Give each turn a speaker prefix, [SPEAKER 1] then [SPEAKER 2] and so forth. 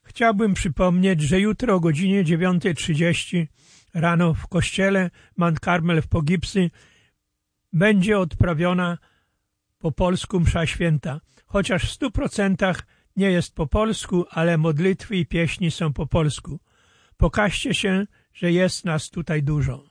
[SPEAKER 1] Chciałbym przypomnieć, że jutro o godzinie 9:30 rano w kościele Mount Carmel w Poughkeepsie będzie odprawiona po polsku msza święta. Chociaż w 100% nie jest po polsku, ale modlitwy i pieśni są po polsku. Pokażcie się, że jest nas tutaj dużo.